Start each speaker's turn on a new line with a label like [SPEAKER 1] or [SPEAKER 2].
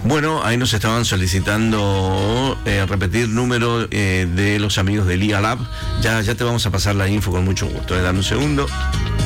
[SPEAKER 1] Bueno, ahí nos estaban solicitando repetir número de los amigos de Liga Lab. Ya te vamos a pasar la info con mucho gusto. Dame un segundo.